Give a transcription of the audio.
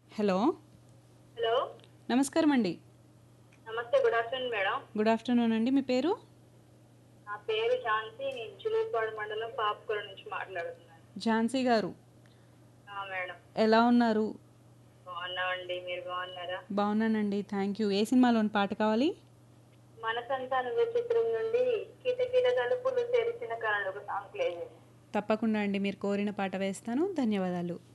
Hello. Hello. నమస్కారం అండి. నమస్తే. Good afternoon madam. Good afternoon అండి. మీ పేరు? నా పేరు ఝాన్సీ. నేను చిలుకపాడు మండలం పాపకూర నుంచి మాట్లాడుతున్నాను. ఝాన్సీ గారు మేడం. ఎలా ఉన్నారు? బాగున్నామండి. మీరు బాగున్నారా? బాగున్నానండి, థ్యాంక్ యూ. ఏ సినిమాలోని పాట కావాలి? మనసంతా నువ్వే చిత్రం నుండి కిటకిట తలుపులు తెరిచిన కారణం ఒక సాంగ్ ప్లే చేయండి. తప్పకుండా అండి, మీరు కోరిన పాట వేస్తాను. ధన్యవాదాలు.